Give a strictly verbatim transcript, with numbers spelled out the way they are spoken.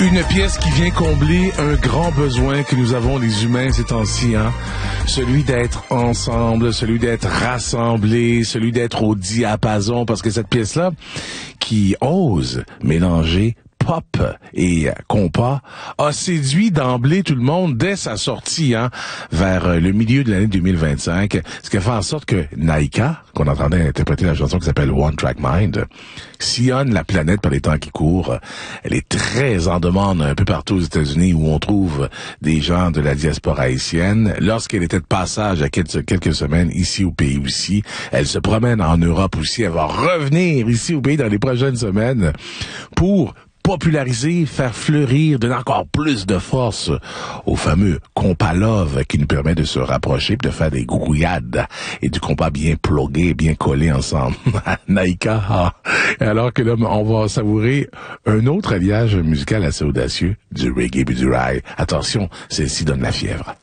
Une pièce qui vient combler un grand besoin que nous avons les humains ces temps-ci, hein? Celui d'être ensemble, celui d'être rassemblés, celui d'être au diapason, parce que cette pièce-là, qui ose mélanger pop et compas, a séduit d'emblée tout le monde dès sa sortie, hein, vers le milieu de l'année deux mille vingt-cinq, ce qui a fait en sorte que Naika, qu'on entendait interpréter la chanson qui s'appelle One Track Mind, sillonne la planète par les temps qui courent. Elle est très en demande un peu partout aux États-Unis, où on trouve des gens de la diaspora haïtienne. Lorsqu'elle était de passage à quelques, quelques semaines ici au pays aussi, elle se promène en Europe aussi. Elle va revenir ici au pays dans les prochaines semaines pour populariser, faire fleurir, donner encore plus de force au fameux compas love qui nous permet de se rapprocher, de faire des grouillades et du compas bien plugué, bien collé ensemble. Naika. Ah. Alors que là, on va savourer un autre alliage musical assez audacieux, du reggae et du rail. Attention, celle-ci donne la fièvre.